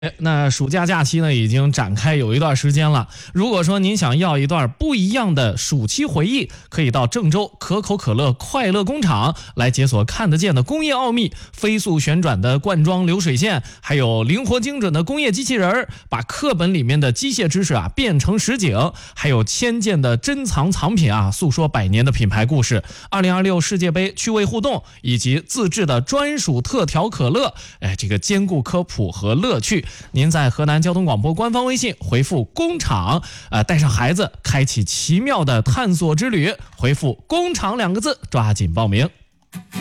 那暑假假期呢已经展开有一段时间了。如果说您想要一段不一样的暑期回忆，可以到郑州可口可乐快乐工厂来解锁看得见的工业奥秘，飞速旋转的灌装流水线，还有灵活精准的工业机器人，把课本里面的机械知识变成实景，还有千件的珍藏藏品诉说100年的品牌故事。2026世界杯趣味互动以及自制的专属特调可乐，这个兼顾科普和乐趣。您在河南交通广播官方微信回复工厂，带上孩子开启奇妙的探索之旅，回复工厂2个字，抓紧报名。